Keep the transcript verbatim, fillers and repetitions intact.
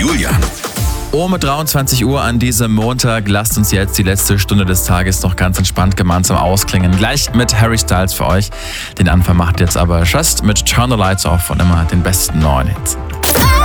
Julian. Oh, mit dreiundzwanzig Uhr an diesem Montag. Lasst uns jetzt die letzte Stunde des Tages noch ganz entspannt gemeinsam ausklingen. Gleich mit Harry Styles für euch. Den Anfang macht jetzt aber Just mit Turn the Lights Off und immer den besten neuen Hits.